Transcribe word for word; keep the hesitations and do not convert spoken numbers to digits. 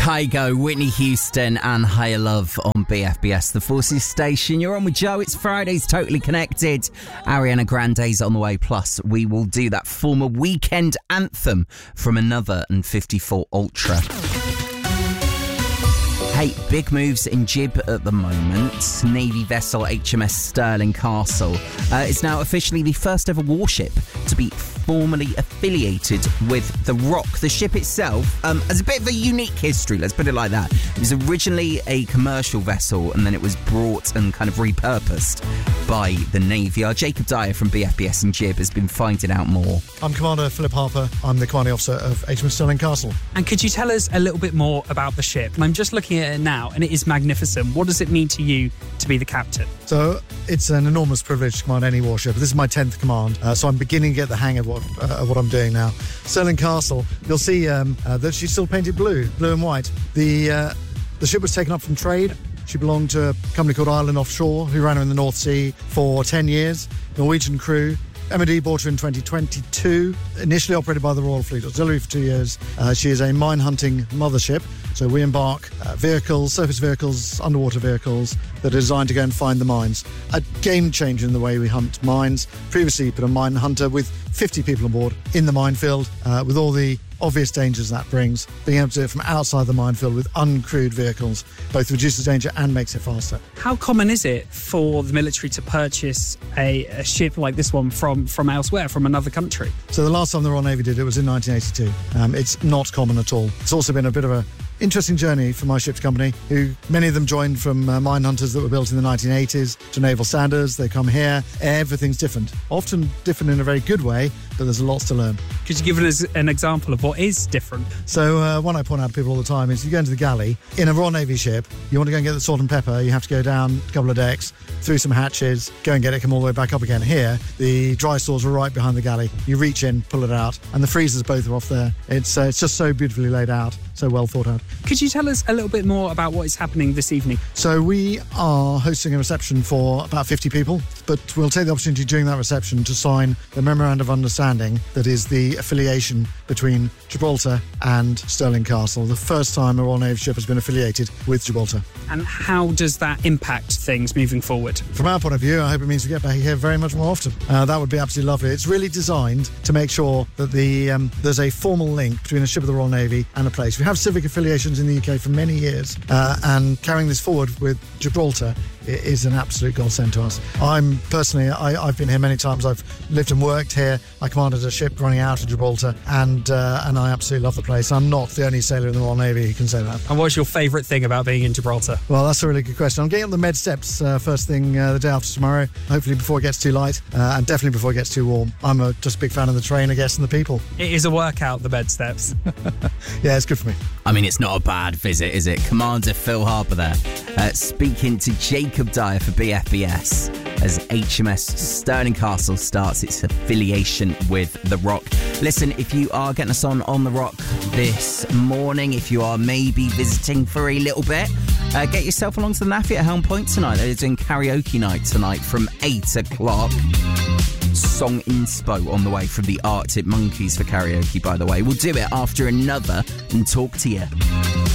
Kygo, Whitney Houston and Higher Love on B F B S, the Forces station. You're on with Joe. It's Friday's Totally Connected. Ariana Grande's on the way. Plus, we will do that former weekend anthem from Another and fifty-four Ultra. Hey, big moves in Jib at the moment. Navy vessel H M S Stirling Castle uh, is now officially the first ever warship to be formally affiliated with The Rock. The ship itself um, has a bit of a unique history, let's put it like that. It was originally a commercial vessel and then it was brought and kind of repurposed by the Navy. Our Jacob Dyer from B F B S and Jib has been finding out more. I'm Commander Philip Harper. I'm the commanding officer of H M S Stirling Castle. And could you tell us a little bit more about the ship? I'm just looking at it now and it is magnificent. What does it mean to you to be the captain? So it's an enormous privilege to command any warship. This is my tenth command, uh, so I'm beginning to get the hang of what uh, of what I'm doing now. Stirling Castle, you'll see um, uh, that she's still painted blue, blue and white. The uh, the ship was taken up from trade. She belonged to a company called Island Offshore, who ran her in the North Sea for ten years. Norwegian crew. M O D bought her in twenty twenty-two, initially operated by the Royal Fleet Auxiliary for two years. Uh, she is a mine-hunting mothership, so we embark uh, vehicles, surface vehicles, underwater vehicles that are designed to go and find the mines. A game changer in the way we hunt mines. Previously, you put a mine hunter with fifty people on board in the minefield, uh, with all the obvious dangers that brings. Being able to do it from outside the minefield with uncrewed vehicles both reduces danger and makes it faster. How common is it for the military to purchase a, a ship like this one from, from elsewhere, from another country? So the last time the Royal Navy did it was in nineteen eighty-two. Um, it's not common at all. It's also been a bit of a interesting journey for my ship's company, who many of them joined from uh, mine hunters that were built in the nineteen eighties to naval standards. They come here, everything's different, often different in a very good way, but there's lots to learn. Could you give us an example of what is different? So uh, one I point out to people all the time is you go into the galley in a Royal Navy ship, you want to go and get the salt and pepper, you have to go down a couple of decks, through some hatches, go and get it, come all the way back up again. Here, the dry stores are right behind the galley. You reach in, pull it out, and the freezers both are off there. It's uh, it's just so beautifully laid out, so well thought out. Could you tell us a little bit more about what is happening this evening? So we are hosting a reception for about fifty people, but we'll take the opportunity during that reception to sign the Memorandum of Understanding that is the affiliation between Gibraltar and Stirling Castle. The first time a Royal Navy ship has been affiliated with Gibraltar. And how does that impact things moving forward? From our point of view, I hope it means we get back here very much more often. Uh, that would be absolutely lovely. It's really designed to make sure that the um, there's a formal link between a ship of the Royal Navy and a place. We have civic affiliations in the U K for many years, uh, and carrying this forward with Gibraltar is an absolute godsend to us. I'm personally, I, I've been here many times. I've lived and worked here. I commanded a ship running out of Gibraltar, and uh, and I absolutely love the place. I'm not the only sailor in the Royal Navy who can say that. And what's your favourite thing about being in Gibraltar? Well, that's a really good question. I'm getting up the Med Steps uh, first thing uh, the day after tomorrow, hopefully before it gets too light, uh, and definitely before it gets too warm. I'm a, just a big fan of the train, I guess, and the people. It is a workout, the Med Steps. Yeah, it's good for me. I mean, it's not a bad visit, is it? Commander Phil Harper there, uh, speaking to Jacob Dyer for B F B S as H M S Stirling Castle starts its affiliation with The Rock. Listen, if you are getting us on on The Rock this morning, if you are maybe visiting for a little bit, uh, get yourself along to the Naffy at Helm Point tonight. They're doing karaoke night tonight from eight o'clock. Song inspo on the way from the Arctic Monkeys for karaoke, by the way. We'll do it after Another and talk to you.